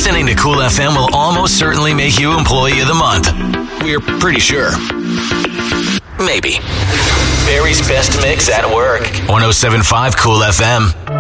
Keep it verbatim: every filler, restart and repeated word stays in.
Listening to Cool F M will almost certainly make you Employee of the Month. We're pretty sure. Maybe. Barry's Best Mix at Work. one oh seven point five Cool F M.